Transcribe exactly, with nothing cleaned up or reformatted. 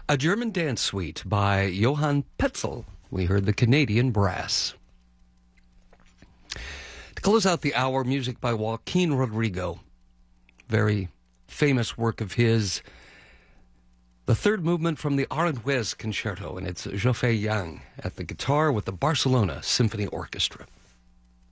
A German dance suite by Johann Petzel. We heard the Canadian Brass. To close out the hour, music by Joaquin Rodrigo. Very famous work of his. The third movement from the Aranjuez Concerto, and it's Zhou Fei Yang at the guitar with the Barcelona Symphony Orchestra.